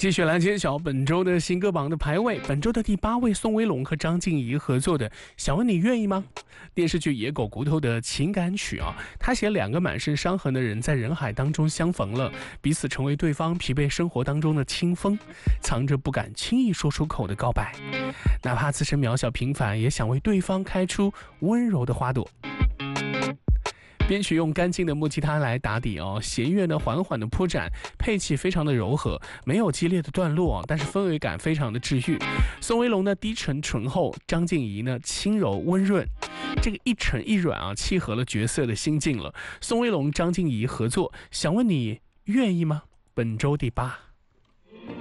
继续来揭晓本周的新歌榜的排位。本周的第8位，宋威龙和张婧仪合作的《想问你愿意吗》。电视剧《野狗骨头》的情感曲啊，他写2个满身伤痕的人在人海当中相逢了，彼此成为对方疲惫生活当中的清风，藏着不敢轻易说出口的告白，哪怕自身渺小平凡，也想为对方开出温柔的花朵。编曲用干净的木吉他来打底哦，弦乐呢缓缓的铺展，配器非常的柔和，没有激烈的段落，但是氛围感非常的治愈。宋威龙呢低沉醇厚，张婧仪呢轻柔温润，这个一沉一软啊，契合了角色的心境了。宋威龙、张婧仪合作，想问你愿意吗？本周第8。